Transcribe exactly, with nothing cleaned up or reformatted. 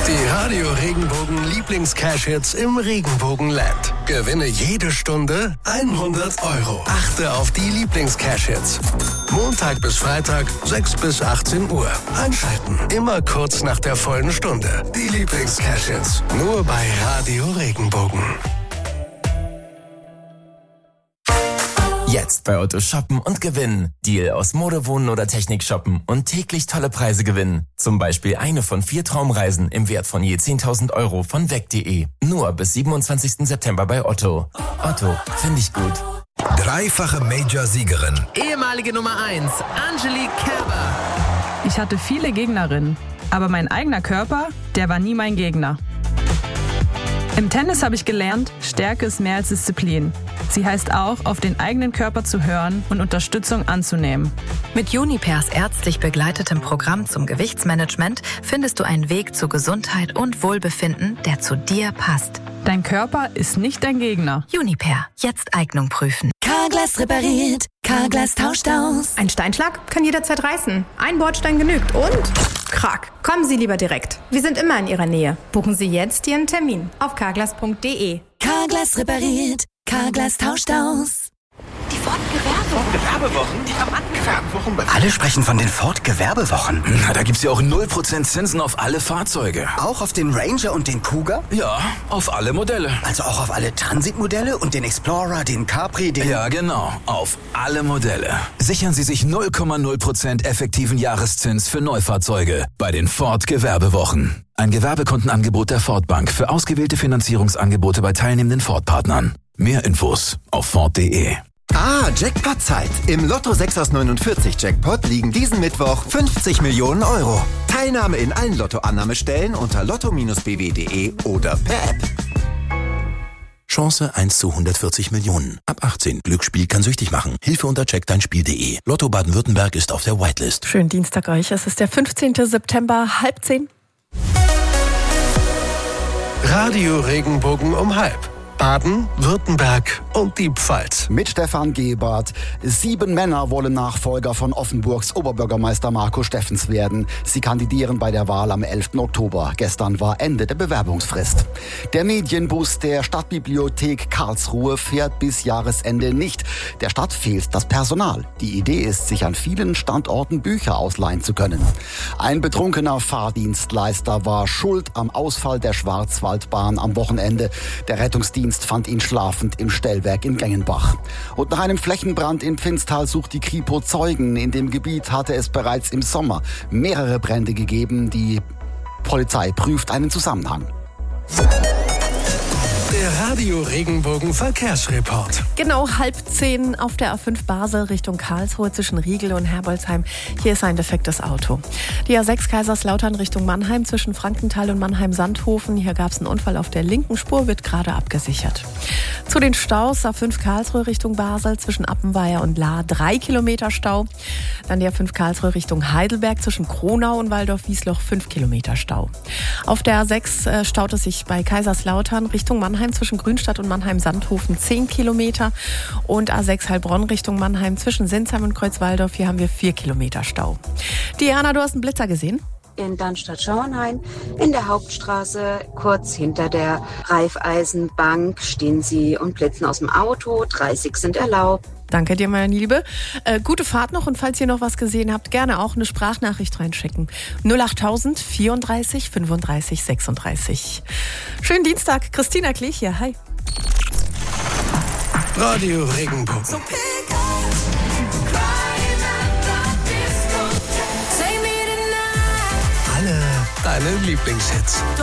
Die Radio Regenbogen Lieblings-Cash-Hits im Regenbogenland. Gewinne jede Stunde hundert Euro. Achte auf die Lieblings-Cash-Hits. Montag bis Freitag, sechs bis achtzehn Uhr. Einschalten. Immer kurz nach der vollen Stunde. Die Lieblings-Cash-Hits. Nur bei Radio Regenbogen. Jetzt bei Otto shoppen und gewinnen. Deal aus Mode, Wohnen oder Technik shoppen und täglich tolle Preise gewinnen. Zum Beispiel eine von vier Traumreisen im Wert von je zehntausend Euro von weg punkt de. Nur bis siebenundzwanzigsten September bei Otto. Otto, finde ich gut. Dreifache Major-Siegerin. Ehemalige Nummer eins, Angelique Kerber. Ich hatte viele Gegnerinnen, aber mein eigener Körper, der war nie mein Gegner. Im Tennis habe ich gelernt, Stärke ist mehr als Disziplin. Sie heißt auch, auf den eigenen Körper zu hören und Unterstützung anzunehmen. Mit Junipers ärztlich begleitetem Programm zum Gewichtsmanagement findest du einen Weg zu Gesundheit und Wohlbefinden, der zu dir passt. Dein Körper ist nicht dein Gegner. Juniper, jetzt Eignung prüfen. Carglass repariert, Carglass tauscht aus. Ein Steinschlag kann jederzeit reißen. Ein Bordstein genügt und krack. Kommen Sie lieber direkt. Wir sind immer in Ihrer Nähe. Buchen Sie jetzt Ihren Termin auf carglass punkt de. Carglass repariert, Carglass tauscht aus. Die Ford-Gewerbewochen. Gewerbewochen? Die Gewerbewochen bei Alle sprechen von den Ford-Gewerbewochen. Na, da gibt's ja auch null Prozent Zinsen auf alle Fahrzeuge. Auch auf den Ranger und den Cougar? Ja, auf alle Modelle. Also auch auf alle Transit-Modelle und den Explorer, den Capri, den... Ja, genau. Auf alle Modelle. Sichern Sie sich null Komma null Prozent effektiven Jahreszins für Neufahrzeuge bei den Ford-Gewerbewochen. Ein Gewerbekundenangebot der Ford Bank für ausgewählte Finanzierungsangebote bei teilnehmenden Ford-Partnern. Mehr Infos auf Ford punkt de. Ah, Jackpot-Zeit. Im Lotto sechs aus neunundvierzig Jackpot liegen diesen Mittwoch fünfzig Millionen Euro. Teilnahme in allen Lotto-Annahmestellen unter lotto Bindestrich b w punkt de oder per App. Chance eins zu hundertvierzig Millionen. Ab achtzehn. Glücksspiel kann süchtig machen. Hilfe unter check dein Spiel punkt de. Lotto Baden-Württemberg ist auf der Whitelist. Schönen Dienstag euch. Es ist der fünfzehnten September, halb zehn. Radio Regenbogen um halb. Baden, Württemberg und die Pfalz. Mit Stefan Gebhardt. Sieben Männer wollen Nachfolger von Offenburgs Oberbürgermeister Marco Steffens werden. Sie kandidieren bei der Wahl am elften Oktober. Gestern war Ende der Bewerbungsfrist. Der Medienbus der Stadtbibliothek Karlsruhe fährt bis Jahresende nicht. Der Stadt fehlt das Personal. Die Idee ist, sich an vielen Standorten Bücher ausleihen zu können. Ein betrunkener Fahrdienstleister war schuld am Ausfall der Schwarzwaldbahn am Wochenende. Der Rettungsdienst fand ihn schlafend im Stellwerk in Gengenbach. Und nach einem Flächenbrand in Pfinstal sucht die Kripo Zeugen. In dem Gebiet hatte es bereits im Sommer mehrere Brände gegeben. Die Polizei prüft einen Zusammenhang. Der Radio Regenbogen Verkehrsreport. Genau halb zehn auf der A fünf Basel Richtung Karlsruhe zwischen Riegel und Herbolzheim. Hier ist ein defektes Auto. Die A sechs Kaiserslautern Richtung Mannheim zwischen Frankenthal und Mannheim-Sandhofen. Hier gab es einen Unfall auf der linken Spur, wird gerade abgesichert. Zu den Staus A fünf Karlsruhe Richtung Basel zwischen Appenweier und Lahr. Drei Kilometer Stau. Dann die A fünf Karlsruhe Richtung Heidelberg zwischen Kronau und Waldorf-Wiesloch. Fünf Kilometer Stau. Auf der A sechs äh, staut es sich bei Kaiserslautern Richtung Mannheim zwischen Grünstadt und Mannheim-Sandhofen zehn Kilometer und A sechs Heilbronn Richtung Mannheim zwischen Sinsheim und Kreuzwaldorf, hier haben wir vier Kilometer Stau. Diana, du hast einen Blitzer gesehen? In Darmstadt-Schauenhain, in der Hauptstraße, kurz hinter der Raiffeisenbank, stehen sie und blitzen aus dem Auto. dreißig sind erlaubt. Danke dir, meine Liebe. Äh, gute Fahrt noch und falls ihr noch was gesehen habt, gerne auch eine Sprachnachricht reinschicken. null achttausend vierunddreißig fünfunddreißig sechsunddreißig. Schönen Dienstag, Christina Klich hier. Hi. Radio Regenbogen. So pick up, crying at the disco. Take me tonight. Alle deine Lieblingshits.